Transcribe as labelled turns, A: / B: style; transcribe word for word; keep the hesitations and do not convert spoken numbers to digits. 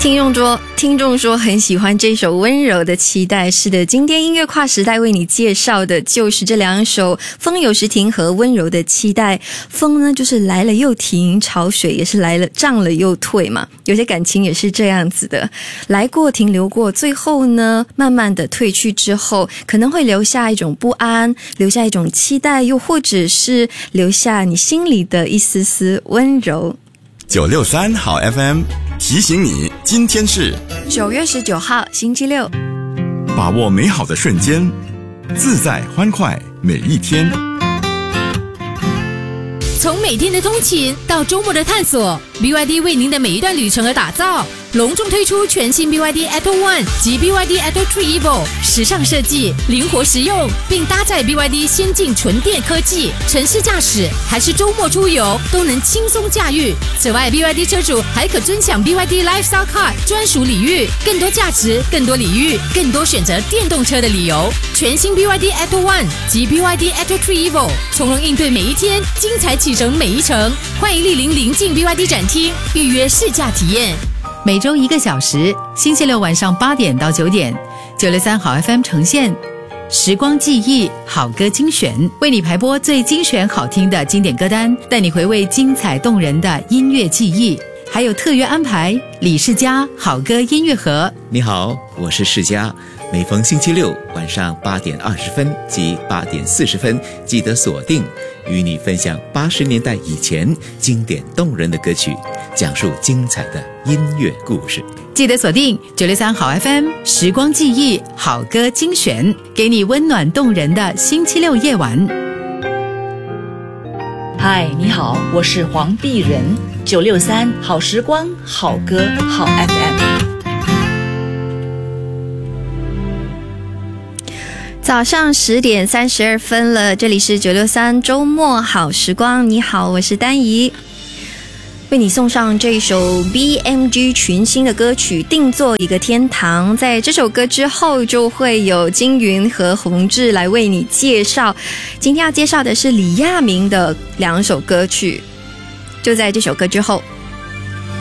A: 听众说，听众说很喜欢这首温柔的期待。是的，今天音乐跨时代为你介绍的就是这两首，风有时停和温柔的期待。风呢就是来了又停，潮水也是来了涨了又退嘛，有些感情也是这样子的，来过停留过，最后呢慢慢的退去之后，可能会留下一种不安，留下一种期待，又或者是留下你心里的一丝丝温柔。
B: 九六三好 F M 提醒你，今天是
A: 九月十九号星期六，
B: 把握美好的瞬间，自在欢快每一天。
C: 从每天的通勤到周末的探索， B Y D 为您的每一段旅程而打造，隆重推出全新 B Y D Atto One 及 B Y D Atto Three Evo， 时尚设计，灵活实用，并搭载 B Y D 先进纯电科技，城市驾驶还是周末出游都能轻松驾驭。此外 B Y D 车主还可尊享 B Y D Lifestyle Card 专属礼遇，更多价值，更多礼遇，更多选择电动车的理由。全新 B Y D Atto One 及 B Y D Atto Three Evo， 从容应对每一天，精彩启程每一程。欢迎莅临临近 B Y D 展厅预约试驾体验。
D: 每周一个小时，星期六晚上八点到九点，九六三好 F M 呈现时光记忆好歌精选，为你排播最精选好听的经典歌单，带你回味精彩动人的音乐记忆，还有特约安排李世嘉好歌音乐盒。
E: 你好，我是世嘉，每逢星期六晚上八点二十分及八点四十分，记得锁定，与你分享八十年代以前经典动人的歌曲，讲述精彩的音乐故事。
D: 记得锁定九六三好 F M 时光记忆好歌精选，给你温暖动人的星期六夜晚。
F: 嗨，你好，我是黄碧仁，九六三好时光好歌好 F M。
A: 早上十点三十二分了，这里是九六三周末好时光。你好，我是丹怡，为你送上这首 B M G 群星的歌曲《定做一个天堂》。在这首歌之后，就会有金云和洪志来为你介绍。今天要介绍的是李亚明的两首歌曲，就在这首歌之后。